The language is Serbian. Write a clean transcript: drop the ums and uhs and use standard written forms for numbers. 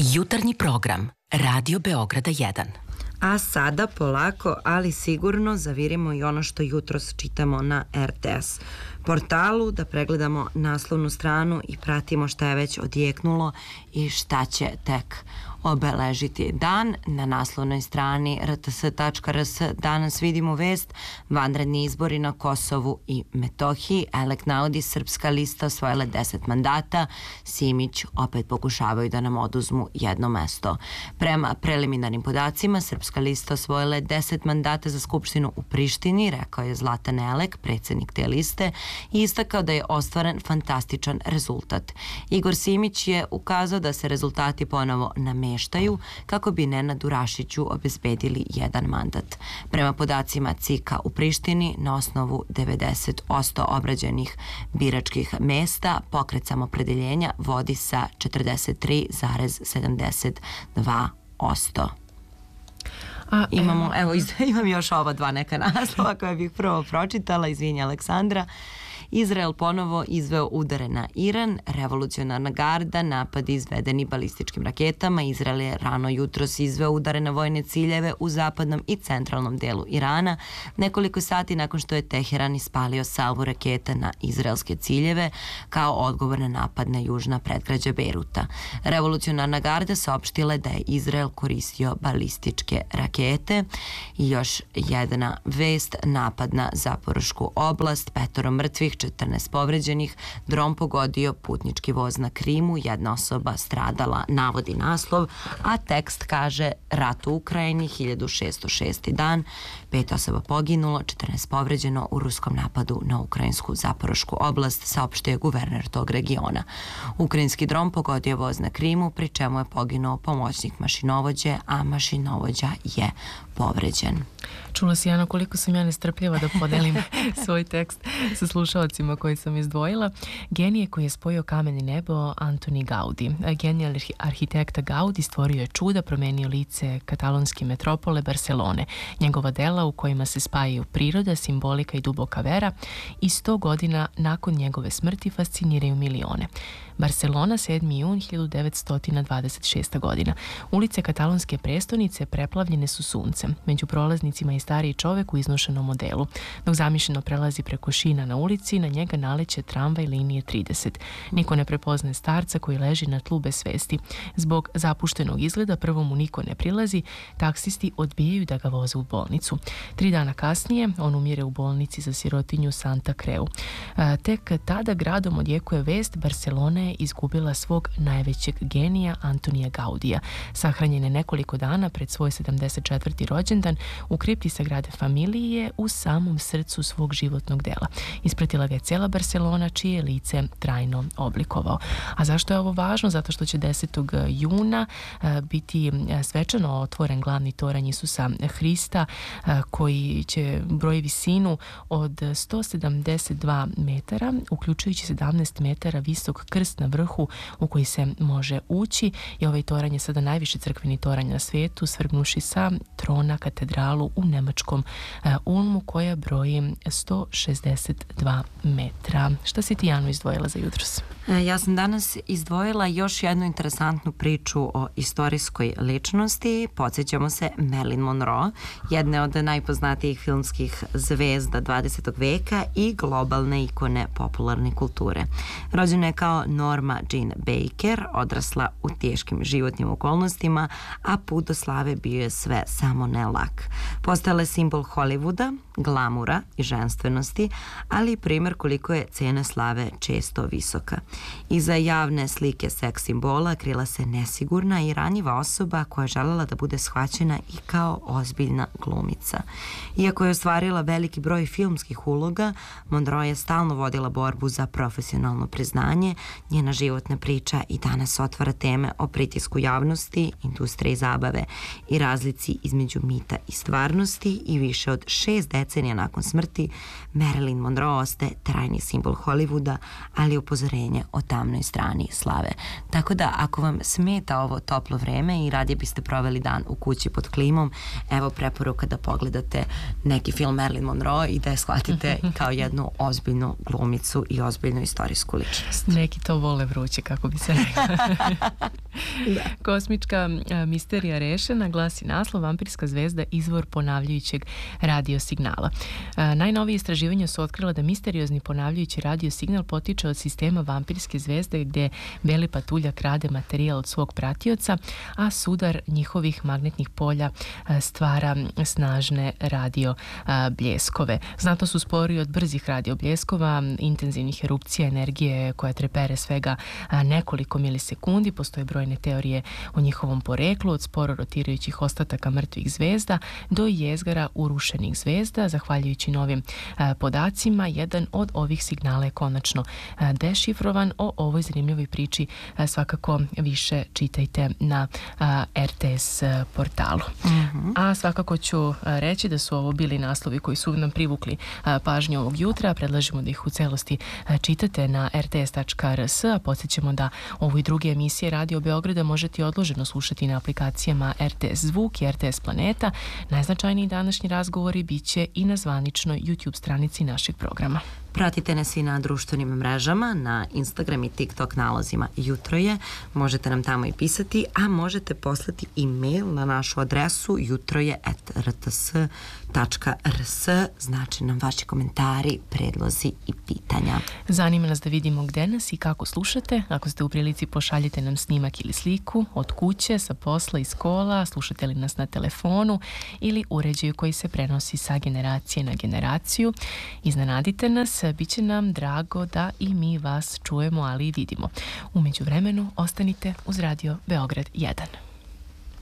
Jutarnji program Radio Beograda 1. A sada polako, ali sigurno zavirimo i ono što jutros čitamo na RTS portalu, da pregledamo naslovnu stranu i pratimo šta je već odjeknulo i šta će tek obeležiti dan. Na naslovnoj strani rts.rs danas vidimo vest: vanredni izbori na Kosovu i Metohiji, Elek navodi Srpska lista osvojila 10 mandata, Simić opet pokušavaju da nam oduzmu jedno mesto. Prema preliminarnim podacima, Srpska lista osvojila je 10 mandata za Skupštinu u Prištini, rekao je Zlatan Elek, predsjednik te liste, i istakao da je ostvaren fantastičan rezultat. Igor Simić je ukazao da se rezultati ponovo nameštaju kako bi Nenadu Rašiću obezbedili jedan mandat. Prema podacima CIK-a u Prištini, na osnovu 90% obrađenih biračkih mesta, pokret Samopredeljenja vodi sa 43,72%. Imam još ova dva neka naslova koje bih prvo pročitala, izvinja Aleksandra. Izrael ponovo izveo udare na Iran, revolucionarna garda, napad izvedeni balističkim raketama. Izrael je rano jutros izveo udare na vojne ciljeve u zapadnom i centralnom delu Irana, nekoliko sati nakon što je Teheran ispalio salvu raketa na izraelske ciljeve kao odgovor na napad na južna predgrađa Bejruta. Revolucionarna garda saopštila je da je Izrael koristio balističke rakete. I još jedna vest: napad na Zaporošku oblast, 5 mrtvih, 14 povređenih, dron pogodio putnički voz na Krimu, jedna osoba stradala, navodi naslov, a tekst kaže: rat u Ukrajini, 1606. dan, 5 osoba poginulo, 14 povređeno u ruskom napadu na ukrajinsku Zaporošku oblast, saopštio je guverner tog regiona. Ukrajinski dron pogodio voz na Krimu, pri čemu je poginuo pomoćnik mašinovođe, a mašinovođa je povređen. Čula si, Ana, koliko sam ja nestrpljiva da podelim svoj tekst sa slušalcima koji sam izdvojila. Genije koji je spojio kamen i nebo, Antoni Gaudi. Genijal arhitekta Gaudi stvorio je čuda, promenio lice katalonske metropole Barcelone. Njegova dela u kojima se spajaju priroda, simbolika i duboka vera, i 100 godina nakon njegove smrti fasciniraju milione. Barcelona, 7. jun 1926. godina. Ulice katalonske prestonice preplavljene su suncem. Među prolaznicima je stariji čovek u iznošenom modelu. Dok zamišljeno prelazi preko šina na ulici, na njega naleće tramvaj linije 30. Niko ne prepoznaje starca koji leži na tlu bez svesti. Zbog zapuštenog izgleda prvo mu niko ne prilazi, taksisti odbijaju da ga voze u bolnicu. 3 dana kasnije on umire u bolnici za sirotinju Santa Creu. Tek tada gradom odjekuje vest: Barcelona je izgubila svog najvećeg genija Antonija Gaudija. Sahranjen je nekoliko dana pred svoj 74. rođendan u kripti Sagrade Familije u samom srcu svog životnog dela. Ispratila ga je cijela Barcelona, čije je lice trajno oblikovao. A zašto je ovo važno? Zato što će 10. juna biti svečano otvoren glavni toranj Isusa Hrista, koji će broji visinu od 172 metara, uključujući 17 metara visok krst na vrhu u koji se može ući, i ovaj toranj je sada najviši crkveni toranj na svijetu, svrgnuši sa trona katedralu u nemačkom Ulmu, koja broji 162 metra. Šta si ti, Jano, izdvojila za jutros? Ja sam danas izdvojila još jednu interesantnu priču o istorijskoj ličnosti. Podsjećamo se Marilyn Monroe, jedne od najpoznatijih filmskih zvezda 20. veka i globalne ikone popularne kulture. Rođena je kao Norma Jean Baker, odrasla u teškim životnim okolnostima, a put do slave bio je sve samo ne lak. Postala je simbol Hollywooda, glamura i ženstvenosti, ali i primjer koliko je cena slave često visoka. Iza javne slike seks simbola krila se nesigurna i ranjiva osoba koja je željela da bude shvaćena i kao ozbiljna glumica. Iako je ostvarila veliki broj filmskih uloga, Monroe je stalno vodila borbu za profesionalno priznanje. Njena životna priča i danas otvara teme o pritisku javnosti, industriji zabave i razlici između mita i stvarnosti, i više od 6 decenija nakon smrti Marilyn Monroe ostaje trajni simbol Hollywooda, ali upozorenje o tamnoj strani slave. Tako da ako vam smeta ovo toplo vreme i radije biste proveli dan u kući pod klimom, evo preporuka da pogledate neki film Marilyn Monroe i da je shvatite kao jednu ozbiljnu glumicu i ozbiljnu istorijsku ličnost. Neki to vole vruće, kako bi se rekla. Kosmička misterija rešena, glasi naslov: vampirska zvezda izvor ponavljajućeg radiosignala. Najnovije istraživanja su otkrila da misteriozni ponavljajući radiosignal potiče od sistema vampirske zvezde gde beli patuljak krade materijal od svog pratioca, a sudar njihovih magnetnih polja stvara snažne radio bljeskove. Znatno su sporiji od brzih radio bljeskova, intenzivnih erupcija energije koja trepere svega nekoliko milisekundi. Postoje brojne teorije o njihovom poreklu, od sporo rotirajućih ostataka mrtvih zvezda do jezgara urušenih zvezda. Zahvaljujući novim podacima, jedan od ovih signala je konačno dešifrovan. O ovoj zanimljivoj priči svakako više čitajte na RTS portalu. A svakako ću reći da su ovo bili naslovi koji su nam privukli pažnju ovog jutra. Predlažemo da ih u celosti čitate na rts.rs, a podsjećamo da ovo i druge emisije Radio Beograda možete odloženo slušati na aplikacijama RTS Zvuk i RTS Planeta. Najznačajniji današnji razgovori bit će i na zvaničnoj YouTube stranici našeg programa. Pratite nas i na društvenim mrežama, na Instagram i TikTok nalazima Jutro je. Možete nam tamo i pisati, a možete poslati e-mail na našu adresu jutroje@rts.rs. Znači nam vaši komentari, predlozi i pitanja. Zanima nas da vidimo gde nas i kako slušate. Ako ste u prilici, pošaljite nam snimak ili sliku od kuće, sa posla, iz kola, slušate li nas na telefonu ili uređaju koji se prenosi sa generacije na generaciju. Iznenadite nas, bit će nam drago da i mi vas čujemo, ali i vidimo. U međuvremenu ostanite uz Radio Beograd 1.